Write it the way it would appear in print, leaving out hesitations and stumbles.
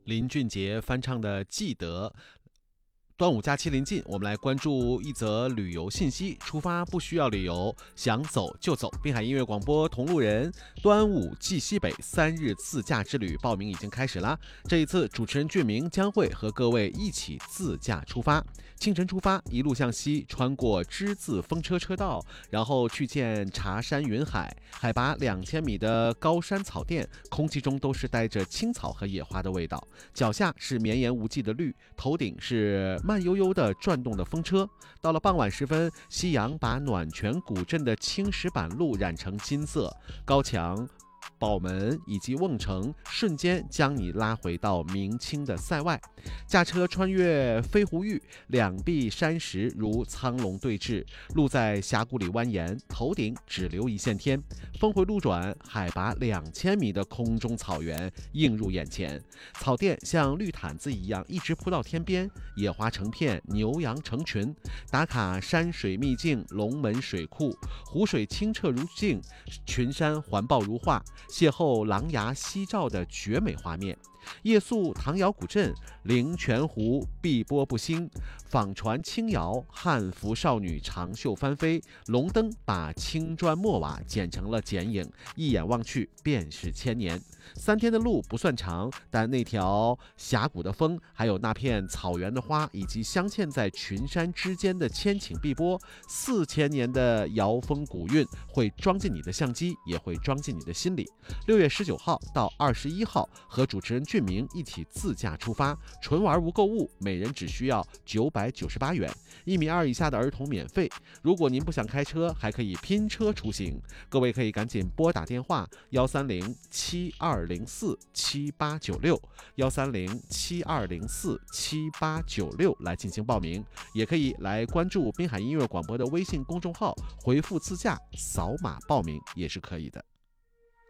林俊杰翻唱的《记得》。端午假期临近，我们来关注一则旅游信息。出发不需要理由，想走就走。滨海音乐广播同路人端午记西北3日自驾之旅报名已经开始啦。这一次，主持人俊明将会和各位一起自驾出发。清晨出发，一路向西，穿过之字风车车道，然后去见茶山云海，海拔2000米的高山草甸，空气中都是带着青草和野花的味道。脚下是绵延无际的绿，头顶是慢悠悠地转动的风车。到了傍晚时分，夕阳把暖泉古镇的青石板路染成金色，高墙、宝门以及瓮城瞬间将你拉回到明清的塞外。驾车穿越飞狐峪，两壁山石如苍龙对峙，路在峡谷里蜿蜒，头顶只留一线天。峰回路转，海拔2000米的空中草原映入眼前，草甸像绿毯子一样一直铺到天边，野花成片，牛羊成群。打卡山水秘境龙门水库，湖水清澈如镜，群山环抱如画，邂逅狼牙夕照的绝美画面。夜宿唐窑古镇，灵泉湖碧波不兴，舫船轻摇，汉服少女长袖翻飞，龙灯把青砖墨瓦剪成了剪影，一眼望去便是千年。3天的路不算长，但那条峡谷的风，还有那片草原的花，以及镶嵌在群山之间的千顷碧波，4000年的瑶风古韵会装进你的相机，也会装进你的心里。6月19号到21号，和主持人俊明一起自驾出发，纯玩无购物，每人只需要998元，1.2米以下的儿童免费。如果您不想开车，还可以拼车出行。各位可以赶紧拨打电话13072047896，13072047896来进行报名，也可以来关注滨海音乐广播的微信公众号，回复自驾扫码报名也是可以的。